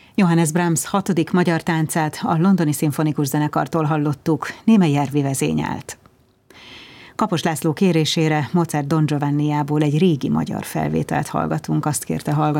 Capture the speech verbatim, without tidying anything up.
Johannes Brahms hatodik magyar táncát a Londoni Szimfonikus Zenekartól hallottuk, Némely Ervi vezényelt. Kapos László kérésére Mozart Don Giovanniából egy régi magyar felvételt hallgatunk, azt kérte hallgató.